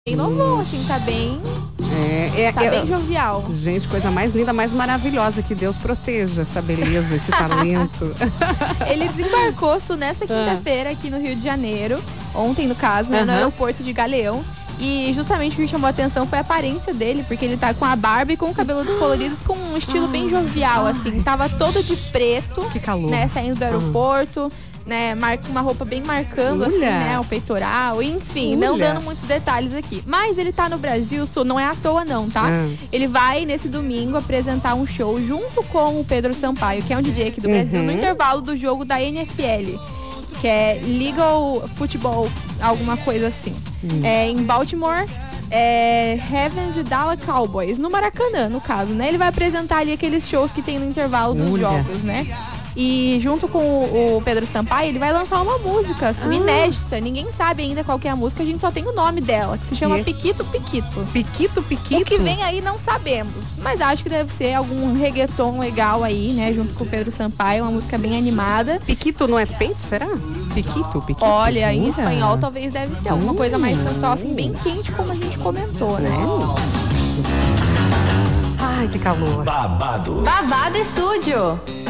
Inovou, assim, tá bem jovial. Gente, coisa mais linda, mais maravilhosa. Que Deus proteja essa beleza, esse talento. Ele desembarcou nessa quinta-feira aqui no Rio de Janeiro. Ontem, no caso, né, no aeroporto de Galeão. E justamente o que chamou a atenção foi a aparência dele, porque ele tá com a barba e com o cabelo descolorido, com um estilo bem jovial, assim. Tava todo de preto, que calor, né, saindo do aeroporto. Né, uma roupa bem marcando assim, né, o peitoral, enfim, não dando muitos detalhes aqui. Mas ele tá no Brasil, não é à toa não, tá? Ele vai nesse domingo apresentar um show junto com o Pedro Sampaio, que é um DJ aqui do Brasil, no intervalo do jogo da NFL, que é Legal Football, alguma coisa assim. Em Baltimore, Ravens e Dallas Cowboys, no Maracanã, no caso, né? Ele vai apresentar ali aqueles shows que tem no intervalo dos jogos, né? E junto com o Pedro Sampaio, ele vai lançar uma música inédita. Ninguém sabe ainda qual que é a música, a gente só tem o nome dela, que se chama Piquito Piquito. Piquito Piquito? O que vem aí não sabemos, mas acho que deve ser algum reggaeton legal aí, né? Junto com o Pedro Sampaio, uma música bem animada. Piquito não é peito, será? Piquito, Piquito. Olha, em espanhol talvez deve ser alguma coisa mais sensual, assim, bem quente, como a gente comentou, né? Ai, que calor. Babado Estúdio.